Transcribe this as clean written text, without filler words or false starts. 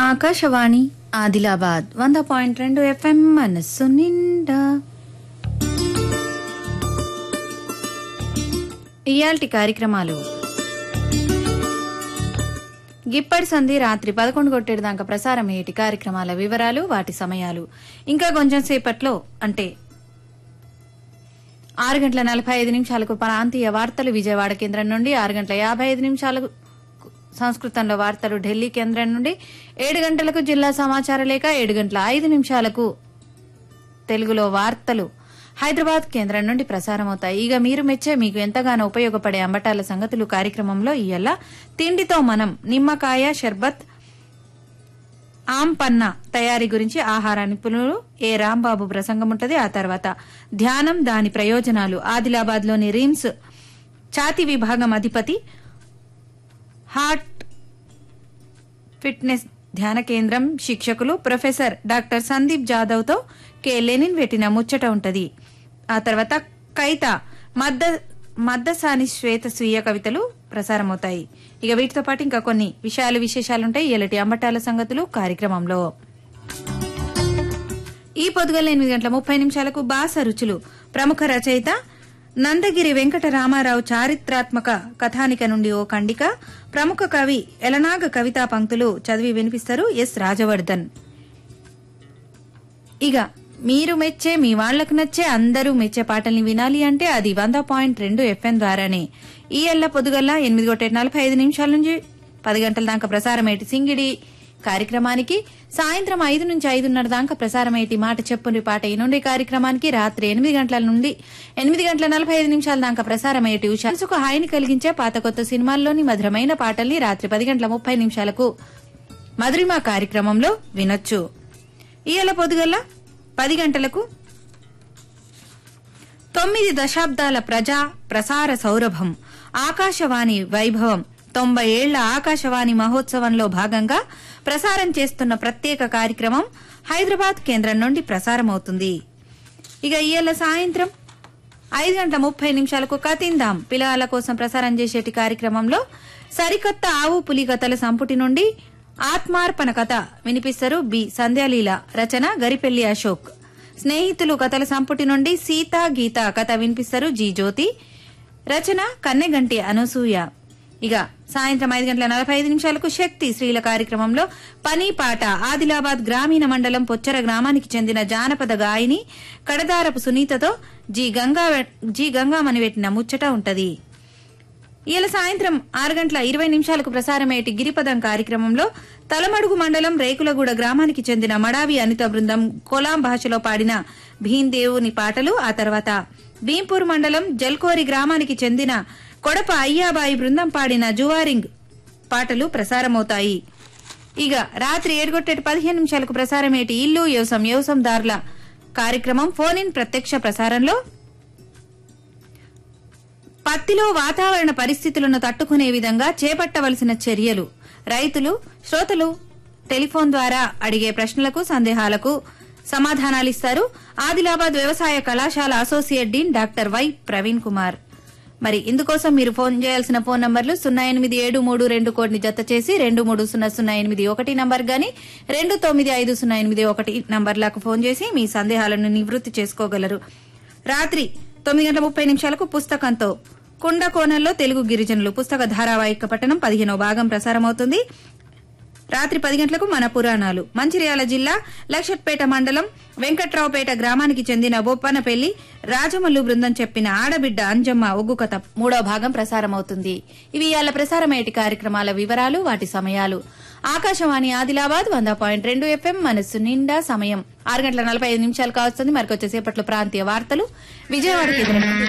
Akashvani Adilabad 100.2 FM మనస్సు నిండా. ఇయాల్టి కార్యక్రమాలు గిప్పటి సంధి రాత్రి 11 కొట్టేడు దాకా ప్రసారం అయ్యేటి కార్యక్రమాల వివరాలు, వాటి సమయాలు. ఇంకా కొంచెం సేపట్లో అంటే 6:45 ప్రాంతీయ వార్తలు విజయవాడ కేంద్రం నుండి, 6:55 సంస్కృతంలో వార్తలు ఢిల్లీ కేంద్రం నుండి, 7 గంటలకు జిల్లా సమాచార లేఖ, 7:05 తెలుగులో వార్తలు హైదరాబాద్ కేంద్రం నుండి ప్రసారమవుతాయి. ఇక మీరు మెచ్చే మీకు ఎంతగానో ఉపయోగపడే అంబటాల సంగతులు కార్యక్రమంలో ఇయ్యాల తిండితో మనం నిమ్మకాయ షర్బత్ ఆంపన్న తయారీ గురించి ఆహార నిపుణులు ఏ రాంబాబు ప్రసంగం ఉంటది. ఆ తర్వాత ధ్యానం, దాని ప్రయోజనాలు, ఆదిలాబాద్ లోని రిమ్స్ ఛాతీ విభాగం అధిపతి, హార్ట్ ఫిట్నెస్ ధ్యాన కేంద్రం శిక్షకులు ప్రొఫెసర్ డాక్టర్ సందీప్ జాదవ్ తో కె లెనిన్ పెట్టిన ముచ్చట ఉంటది. ఆ తర్వాత కైత మద్దసాని శ్వేత స్వీయ కవితలు ప్రసారమవుతాయి. ఇక వీటితో పాటు ఇంకా కొన్ని విశేషాలుంటాయి ఇలాంటి అంబటాల సంగతులు కార్యక్రమంలో. ఈ పొద్దుగల 8:30 బాస రుచులు ప్రముఖ రచయిత నందగిరి వెంకట రామారావు చారిత్రాత్మక కథానిక నుండి ఓ ఖండిక, ప్రముఖ కవి ఎలనాగ కవితా పంక్తులు చదివి వినిపిస్తారు ఎస్ రాజవర్ధన్. ఇక మీరు మెచ్చే, మీ వాళ్లకు నచ్చే, అందరూ మెచ్చే పాటల్ని వినాలి అంటే అది 100.2 FM ద్వారానే. ఈ ఎల్ల పొద్దుగల్లా 8:45 నుంచి 10 గంటల దాకా ప్రసారమేటి సింగిడి కార్యక్రమానికి, సాయంత్రం 5 నుంచి 5:30 దాకా ప్రసారమేటి మాట చెప్పుని పాట ఈ నుండి కార్యక్రమానికి, రాత్రి 8 గంటల నుండి 8:45 దాకా ప్రసారమేటి మనసుకు హాయిని కలిగించే పాత కొత్త సినిమాల్లోని మధురమైన పాటల్ని రాత్రి 10:30 మధురిమ కార్యక్రమంలో వినొచ్చు. ఇవాళ పొద్దుగల్లా 10 గంటలకు 9 దశాబ్దాల ప్రజా ప్రసార సౌరభం ఆకాశవాణి వైభవం 90 ఏళ్ల ఆకాశవాణి మహోత్సవంలో భాగంగా ప్రసారం చేస్తున్న ప్రత్యేక కార్యక్రమం హైదరాబాద్ కేంద్రం నుండి ప్రసారమవుతుంది. ఇక ఇవాళ సాయంత్రం 5:30 కతిందాం పిల్లల కోసం ప్రసారం చేసేటి కార్యక్రమంలో సరికొత్త ఆవు పులి కథల సంపుటి నుండి ఆత్మార్పణ కథ వినిపిస్తారు బి సంధ్యాలీల, రచన గరిపెల్లి అశోక్. స్నేహితులు కథల సంపుటి నుండి సీతా గీత కథ వినిపిస్తారు జి జ్యోతి, రచన కన్నెగంటి అనసూయ. ఇక సాయంత్రం 5:45 శక్తి స్త్రీల కార్యక్రమంలో పని పాట ఆదిలాబాద్ గ్రామీణ మండలం పొచ్చర గ్రామానికి చెందిన జానపద గాయని కడదారపు సునీతతో జి గంగామని పెట్టిన ముచ్చట ఉంటది. ఇవాళ సాయంత్రం 6:20 ప్రసారమేటి గిరిపదం కార్యక్రమంలో తలమడుగు మండలం రేకులగూడ గ్రామానికి చెందిన మడావి అనిత బృందం కొలాం భాషలో పాడిన భీందేవుని పాటలు, ఆ తర్వాత భీంపూర్ మండలం జల్కోరి గ్రామానికి చెందిన కొడప అయ్యాబాయి బృందం పాడిన జువారింగ్ పాటలు ప్రసారమవుతాయి. ఇక రాత్రి 7:15 ప్రసారమేటి ఇల్లు వ్యవసందారుల కార్యక్రమం ఫోన్ ఇన్ ప్రత్యక్ష ప్రసారంలో పత్తిలో వాతావరణ పరిస్థితులను తట్టుకునే విధంగా చేపట్టవలసిన చర్యలు, రైతులు శ్రోతలు టెలిఫోన్ ద్వారా అడిగే ప్రశ్నలకు సందేహాలకు సమాధానాలిస్తారు ఆదిలాబాద్ వ్యవసాయ కళాశాల associate dean doctor why Praveen Kumar. మరి ఇందుకోసం మీరు ఫోన్ చేయాల్సిన ఫోన్ నంబర్లు 08732 కోడ్ని జత చేసి 230081 నంబర్ గాని 295081 నంబర్లకు ఫోన్ చేసి మీ సందేహాలను నివృత్తి చేసుకోగలరు. రాత్రి 9:30 పుస్తకంతో కుండకోణంలో తెలుగు గిరిజనులు పుస్తక ధారావాహిక పఠనం 15వ భాగం ప్రసారమవుతుంది. రాత్రి 10 గంటలకు మన పురాణాలు మంచిర్యాల జిల్లా లక్షట్పేట మండలం వెంకట్రావుపేట గ్రామానికి చెందిన బొప్పనపల్లి రాజమల్లు బృందం చెప్పిన ఆడబిడ్డ అంజమ్మ ఒగ్గు కథ 3వ భాగం ప్రసారమవుతుంది. ఇవి ఇవాళ ప్రసారమయ్యే కార్యక్రమాల వివరాలు, వాటి సమయాలు. ఆకాశవాణి ఆదిలాబాద్ 100.2 FM మనస్సు నిండా. సమయం 6:45 కావస్తుంది. మరికొచ్చేసేపట్లో ప్రాంతీయ వార్తలు విజయవాడ కేంద్రం